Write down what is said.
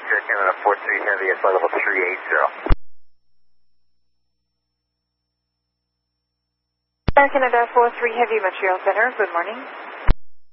Sierra Canada 43 Heavy at level 380. Sierra Canada 43 Heavy, Montreal Center, good morning.